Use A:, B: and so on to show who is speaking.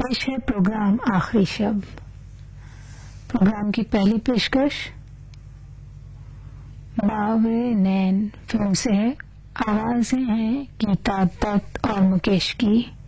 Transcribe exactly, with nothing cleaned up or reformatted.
A: पेश है प्रोग्राम आखिरी शब्द। प्रोग्राम की पहली पेशकश बावरे नैन फिल्म से है। आवाजें हैं गीता दत्त और मुकेश की।